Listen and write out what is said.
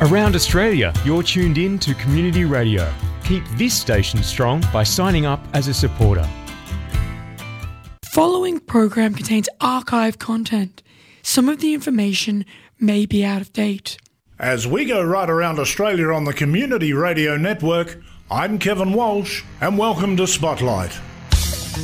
Around Australia, you're tuned in to Community Radio. Keep this station strong by signing up as a supporter. Following program contains archive content. Some of the information may be out of date. As we go right around Australia on the Community Radio Network, I'm Kevin Walsh, and welcome to Spotlight.